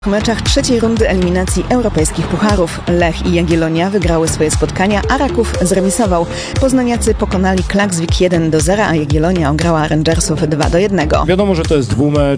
W meczach trzeciej rundy eliminacji europejskich pucharów Lech i Jagiellonia wygrały swoje spotkania, a Raków zremisował. Poznaniacy pokonali Klaksvik 1-0, a Jagiellonia ograła Rangersów 2-1. Wiadomo, że to jest dwumecz.